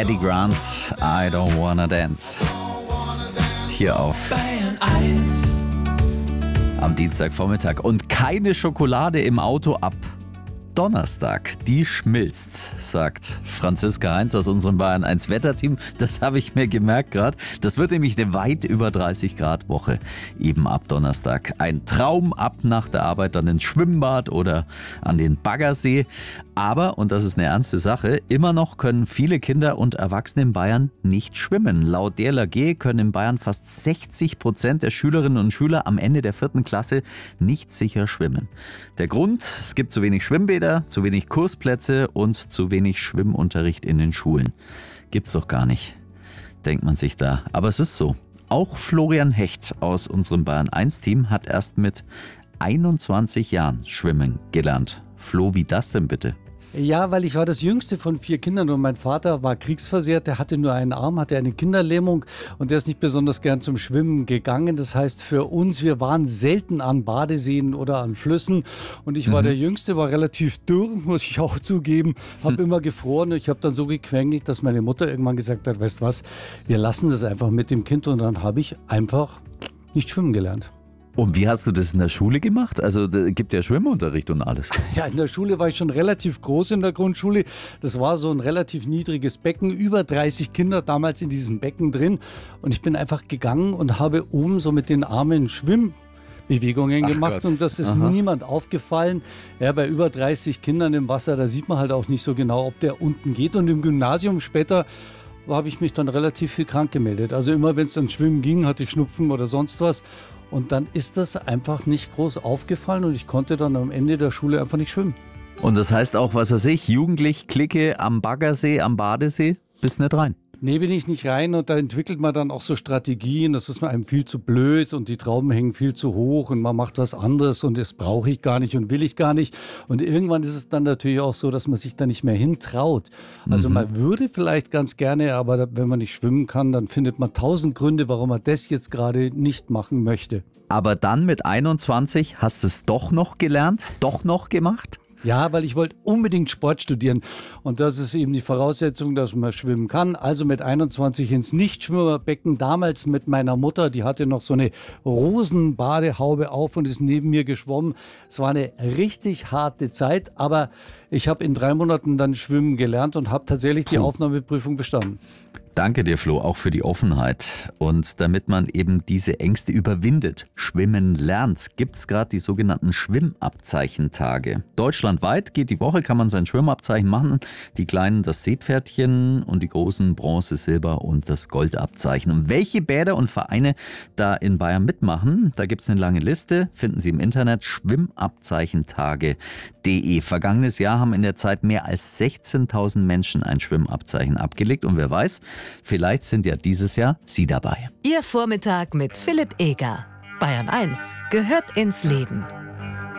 Eddie Grant, I Don't Wanna Dance. Hier auf Bayern 1. am Dienstagvormittag. Und keine Schokolade im Auto ab Donnerstag. Die schmilzt, sagt Franziska Heinz aus unserem Bayern 1 Wetterteam. Das habe ich mir gemerkt gerade. Das wird nämlich eine weit über 30 Grad Woche eben ab Donnerstag. Ein Traum ab nach der Arbeit dann ins Schwimmbad oder an den Baggersee. Aber, und das ist eine ernste Sache, immer noch können viele Kinder und Erwachsene in Bayern nicht schwimmen. Laut DLRG können in Bayern fast 60% der Schülerinnen und Schüler am Ende der 4. Klasse nicht sicher schwimmen. Der Grund, es gibt zu wenig Schwimmbäder, zu wenig Kursplätze und zu wenig Schwimmunterricht in den Schulen. Gibt's doch gar nicht, denkt man sich da. Aber es ist so. Auch Florian Hecht aus unserem Bayern 1 Team hat erst mit 21 Jahren schwimmen gelernt. Flo, wie das denn bitte? Ja, weil ich war das jüngste von 4 Kindern und mein Vater war kriegsversehrt, der hatte nur einen Arm, hatte eine Kinderlähmung und der ist nicht besonders gern zum Schwimmen gegangen. Das heißt für uns, wir waren selten an Badeseen oder an Flüssen und ich war der Jüngste, war relativ dürr, muss ich auch zugeben, habe immer gefroren. Ich habe dann so gequengelt, dass meine Mutter irgendwann gesagt hat, weißt was, wir lassen das einfach mit dem Kind und dann habe ich einfach nicht schwimmen gelernt. Und wie hast du das in der Schule gemacht? Also da gibt ja Schwimmunterricht und alles. Ja, in der Schule war ich schon relativ groß in der Grundschule. Das war so ein relativ niedriges Becken, über 30 Kinder damals in diesem Becken drin. Und ich bin einfach gegangen und habe oben so mit den Armen Schwimmbewegungen gemacht. Und das ist niemand aufgefallen. Ja, bei über 30 Kindern im Wasser, da sieht man halt auch nicht so genau, ob der unten geht. Und im Gymnasium später habe ich mich dann relativ viel krank gemeldet. Also immer, wenn es dann schwimmen ging, hatte ich Schnupfen oder sonst was. Und dann ist das einfach nicht groß aufgefallen und ich konnte dann am Ende der Schule einfach nicht schwimmen. Und das heißt auch, was weiß ich, jugendlich Clique am Baggersee, am Badesee, bist nicht rein? Nee, bin ich nicht rein und da entwickelt man dann auch so Strategien, das ist einem viel zu blöd und die Trauben hängen viel zu hoch und man macht was anderes und das brauche ich gar nicht und will ich gar nicht. Und irgendwann ist es dann natürlich auch so, dass man sich da nicht mehr hintraut. Also man würde vielleicht ganz gerne, aber wenn man nicht schwimmen kann, dann findet man 1000 Gründe, warum man das jetzt gerade nicht machen möchte. Aber dann mit 21 hast du es doch noch gelernt, doch noch gemacht? Ja, weil ich wollte unbedingt Sport studieren und das ist eben die Voraussetzung, dass man schwimmen kann. Also mit 21 ins Nichtschwimmerbecken, damals mit meiner Mutter, die hatte noch so eine Rosenbadehaube auf und ist neben mir geschwommen. Es war eine richtig harte Zeit, aber ich habe in 3 Monaten dann schwimmen gelernt und habe tatsächlich die Aufnahmeprüfung bestanden. Danke dir, Flo, auch für die Offenheit. Und damit man eben diese Ängste überwindet, schwimmen lernt, gibt es gerade die sogenannten Schwimmabzeichentage. Deutschlandweit geht die Woche, kann man sein Schwimmabzeichen machen. Die kleinen das Seepferdchen und die großen Bronze, Silber und das Goldabzeichen. Und welche Bäder und Vereine da in Bayern mitmachen, da gibt es eine lange Liste, finden Sie im Internet schwimmabzeichentage.de. Vergangenes Jahr haben in der Zeit mehr als 16.000 Menschen ein Schwimmabzeichen abgelegt. Und wer weiß, vielleicht sind ja dieses Jahr Sie dabei. Ihr Vormittag mit Philipp Eger. Bayern 1 gehört ins Leben.